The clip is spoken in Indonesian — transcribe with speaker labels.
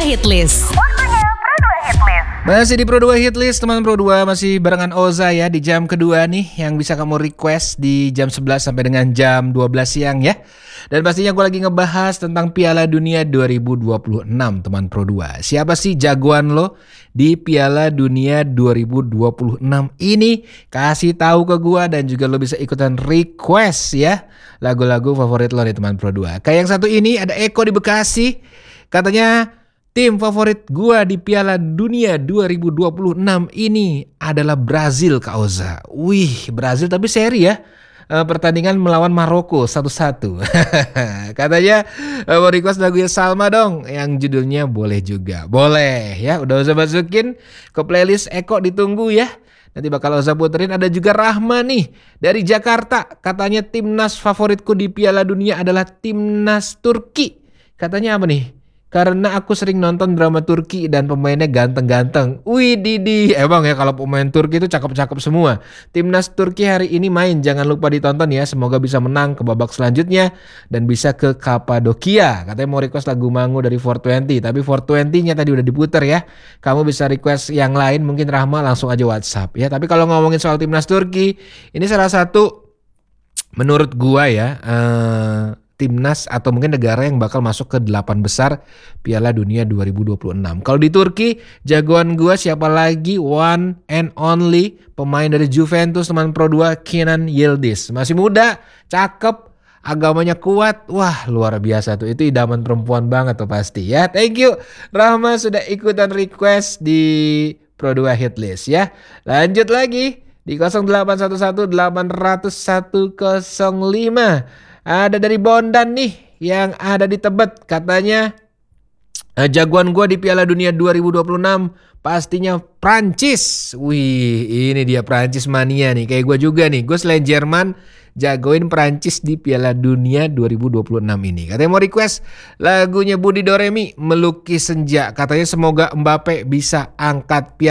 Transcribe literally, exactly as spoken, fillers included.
Speaker 1: Hitlist.
Speaker 2: Waktunya Pro dua Hitlist.
Speaker 3: Masih di Pro dua Hitlist, teman Pro dua, masih barengan Oza ya di jam kedua nih, yang bisa kamu request di jam sebelas sampai dengan jam dua belas siang ya. Dan pastinya gue lagi ngebahas tentang Piala Dunia dua ribu dua puluh enam, teman Pro dua. Siapa sih jagoan lo di Piala Dunia dua ribu dua puluh enam ini? Kasih tahu ke gue, dan juga lo bisa ikutan request ya lagu-lagu favorit lo nih, teman Pro dua. Kayak yang satu ini ada Eko di Bekasi. Katanya tim favorit gua di Piala Dunia dua ribu dua puluh enam ini adalah Brazil, Kak Oza. Wih, Brazil tapi seri ya. E, pertandingan melawan Maroko satu satu. Katanya e, mau request lagunya Salma dong, yang judulnya Boleh Juga. Boleh ya, udah Oza masukin ke playlist Eko, ditunggu ya. Nanti bakal Oza puterin. Ada juga Rahma nih dari Jakarta. Katanya timnas favoritku di Piala Dunia adalah timnas Turki. Katanya apa nih? Karena aku sering nonton drama Turki dan pemainnya ganteng-ganteng. Wih Didi, emang ya kalau pemain Turki itu cakep-cakep semua. Timnas Turki hari ini main, jangan lupa ditonton ya. Semoga bisa menang ke babak selanjutnya dan bisa ke Kapadokia. Katanya mau request lagu Mangu dari four twenty, tapi four twenty-nya tadi udah diputer ya. Kamu bisa request yang lain, mungkin Rahma langsung aja WhatsApp ya. Tapi kalau ngomongin soal timnas Turki, ini salah satu menurut gua ya, uh, timnas atau mungkin negara yang bakal masuk ke delapan besar Piala Dunia dua ribu dua puluh enam. Kalau di Turki, jagoan gua siapa lagi? One and only pemain dari Juventus, teman Pro dua, Kenan Yildiz. Masih muda, cakep, agamanya kuat. Wah, luar biasa tuh. Itu idaman perempuan banget tuh pasti ya. Thank you Rahma sudah ikutan request di Pro dua Hitlist ya. Lanjut lagi di nol delapan satu satu delapan nol satu nol nol lima. Ada dari Bondan nih yang ada di Tebet. Katanya jagoan gue di Piala Dunia dua ribu dua puluh enam pastinya Prancis. Wih, ini dia Prancis mania nih. Kayak gue juga nih. Gue selain Jerman jagoin Prancis di Piala Dunia dua ribu dua puluh enam ini. Katanya mau request lagunya Budi Doremi, Melukis Senja. Katanya semoga Mbappe bisa angkat piala